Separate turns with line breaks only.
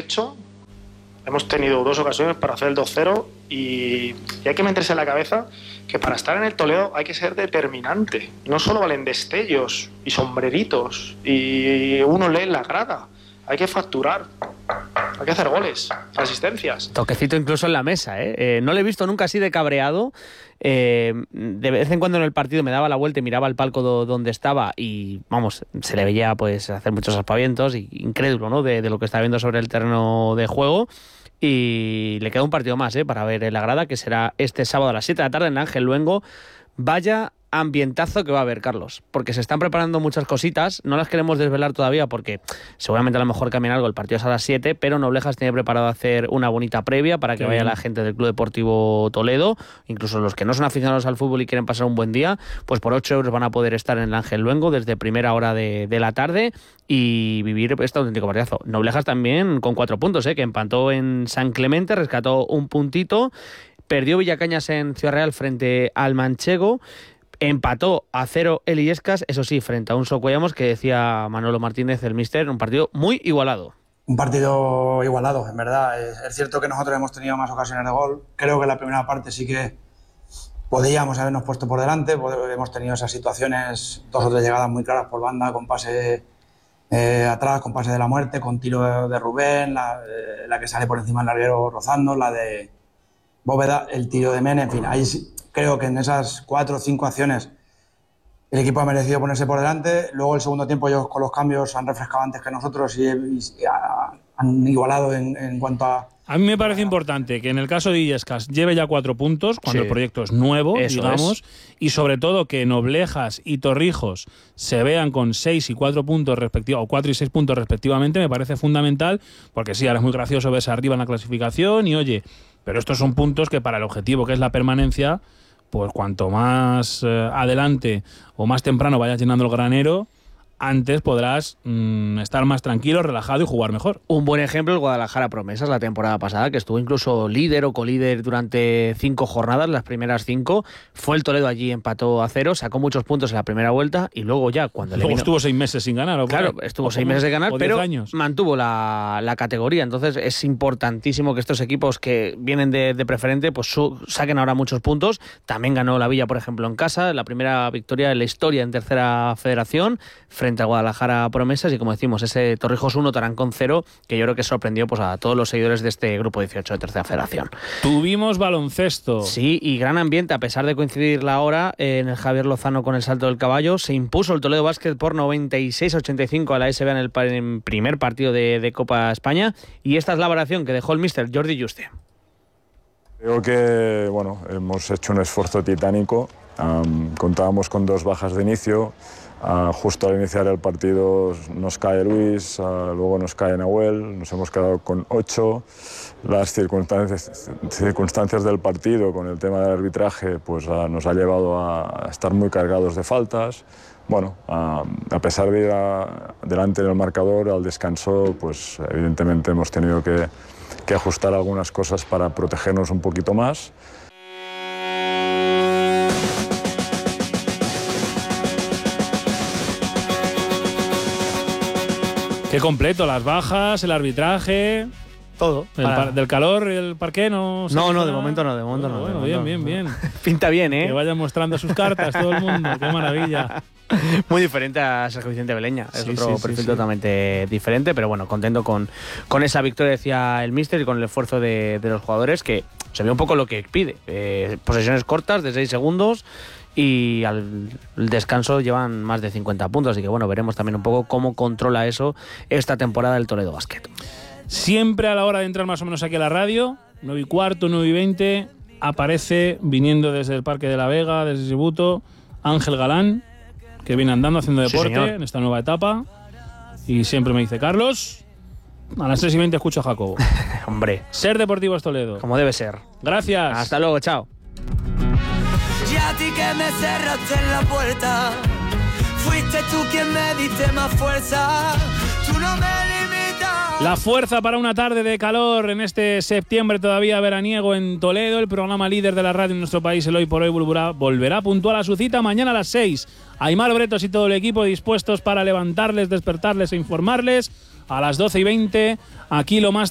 hecho. Hemos tenido 2 ocasiones para hacer el 2-0 y hay que meterse en la cabeza que para estar en el Toledo hay que ser determinante. No solo valen destellos y sombreritos y uno lee en la grada. Hay que facturar, hay que hacer goles, asistencias.
Toquecito incluso en la mesa, ¿eh? No le he visto nunca así de cabreado. De vez en cuando en el partido me daba la vuelta y miraba el palco donde estaba y, vamos, se le veía pues hacer muchos aspavientos y incrédulo, ¿no? De lo que está viendo sobre el terreno de juego. Y le queda un partido más, para ver en la grada, que será este sábado a las 7 de la tarde en Ángel Luengo. Vaya ambientazo que va a haber, Carlos, porque se están preparando muchas cositas, no las queremos desvelar todavía porque seguramente a lo mejor cambian algo, el partido es a las 7, pero Noblejas tiene preparado hacer una bonita previa para que vaya la gente del Club Deportivo Toledo, incluso los que no son aficionados al fútbol y quieren pasar un buen día, pues por 8 euros van a poder estar en el Ángel Luengo desde primera hora de la tarde y vivir este auténtico partidazo. Noblejas también con 4 puntos, que empató en San Clemente, rescató un puntito, perdió Villacañas en Ciudad Real frente al Manchego, empató a 0 el Illescas, eso sí, frente a un Socuellamos que decía Manolo Martínez, el míster, un partido muy igualado.
Un partido igualado, en verdad. Es cierto que nosotros hemos tenido más ocasiones de gol. Creo que en la primera parte sí que podíamos habernos puesto por delante. Hemos tenido esas situaciones, 2 o 3 llegadas muy claras por banda, con pase atrás, con pase de la muerte, con tiro de Rubén, la que sale por encima del larguero rozando, la de Bóveda, el tiro de Mene, en fin, ahí sí. Creo que en esas 4 o 5 acciones el equipo ha merecido ponerse por delante. Luego el segundo tiempo ellos con los cambios han refrescado antes que nosotros y han igualado en cuanto a...
A mí me parece importante que en el caso de Illescas lleve ya 4 puntos cuando el proyecto es nuevo, digamos, y sobre todo que Noblejas y Torrijos se vean con 6 y 4 puntos respectivamente, o 4 y 6 puntos respectivamente, me parece fundamental, porque sí, ahora es muy gracioso verse arriba en la clasificación y oye, pero estos son puntos que para el objetivo que es la permanencia, pues cuanto más adelante o más temprano vayas llenando el granero, antes podrás estar más tranquilo, relajado y jugar mejor.
Un buen ejemplo el Guadalajara Promesas la temporada pasada, que estuvo incluso líder o colíder durante 5 jornadas, las primeras 5. Fue el Toledo allí, empató a 0, sacó muchos puntos en la primera vuelta y luego ya cuando
luego estuvo 6 meses sin ganar.
Claro, estuvo 6 meses sin ganar, pero mantuvo la categoría. Entonces es importantísimo que estos equipos que vienen de preferente pues saquen ahora muchos puntos. También ganó la Villa, por ejemplo, en casa, la primera victoria en la historia en tercera federación, frente a Guadalajara Promesas, y como decimos, ese Torrijos 1, Tarancón 0, que yo creo que sorprendió pues a todos los seguidores de este grupo 18 de tercera federación.
Tuvimos baloncesto.
Sí, y gran ambiente, a pesar de coincidir la hora en el Javier Lozano con el salto del caballo. Se impuso el Toledo Basket por 96-85 a la SB en el primer partido de Copa España, y esta es la valoración que dejó el míster Jordi Juste.
Creo que hemos hecho un esfuerzo titánico. Contábamos con 2 bajas de inicio. Justo al iniciar el partido nos cae Luis, luego nos cae Nahuel, nos hemos quedado con 8. Las circunstancias del partido con el tema del arbitraje pues nos ha llevado a estar muy cargados de faltas. Bueno, a pesar de ir delante del marcador, al descanso, pues evidentemente hemos tenido que ajustar algunas cosas para protegernos un poquito más.
Qué completo, las bajas, el arbitraje,
todo.
Del calor, el parqué no...
No, de momento no.
Bueno, bien.
Pinta bien,
Que vayan mostrando sus cartas todo el mundo, qué maravilla.
Muy diferente a Sergio Vicente Beleña, es otro perfil totalmente diferente, pero bueno, contento con esa victoria, decía el míster, y con el esfuerzo de los jugadores, que se ve un poco lo que pide. Posesiones cortas de 6 segundos, y al descanso llevan más de 50 puntos, así que bueno, veremos también un poco cómo controla eso esta temporada el Toledo Basket.
Siempre a la hora de entrar más o menos aquí a la radio, 9:15, 9:20, aparece viniendo desde el Parque de la Vega, desde Sibuto, Ángel Galán, que viene andando haciendo deporte en esta nueva etapa, y siempre me dice: Carlos, a las 3:20 escucho a Jacobo.
Hombre,
Ser Deportivos Toledo,
como debe ser.
Gracias.
Hasta luego, chao.
Y a ti que me cerraste en la puerta, fuiste tú quien me diste más fuerza, tú no me limitas.
La fuerza para una tarde de calor en este septiembre todavía veraniego en Toledo. El programa líder de la radio en nuestro país, el Hoy por Hoy, volverá puntual a su cita mañana a las 6. Aimar Bretos y todo el equipo dispuestos para levantarles, despertarles e informarles. A las 12:20, aquí lo más